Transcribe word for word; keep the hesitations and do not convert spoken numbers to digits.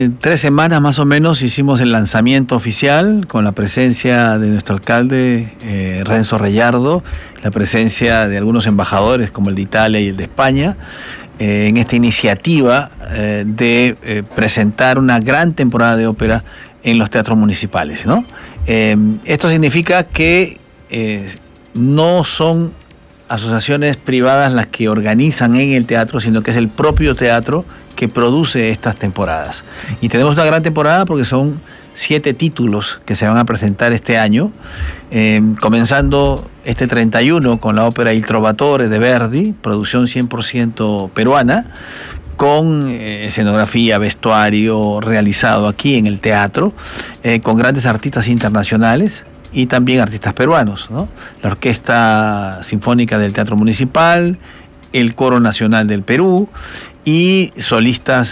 En tres semanas más o menos hicimos el lanzamiento oficial con la presencia de nuestro alcalde eh, Renzo Reyardo, la presencia de algunos embajadores como el de Italia y el de España, eh, en esta iniciativa eh, de eh, presentar una gran temporada de ópera en los teatros municipales, ¿no? Eh, esto significa que eh, no son asociaciones privadas las que organizan en el teatro, sino que es el propio teatro que produce estas temporadas. Y tenemos una gran temporada porque son siete títulos que se van a presentar este año, eh, comenzando este treinta y uno con la ópera Il Trovatore de Verdi, producción cien por ciento peruana, con eh, escenografía, vestuario realizado aquí en el teatro, eh, con grandes artistas internacionales y también artistas peruanos, ¿no? La Orquesta Sinfónica del Teatro Municipal, el Coro Nacional del Perú y solistas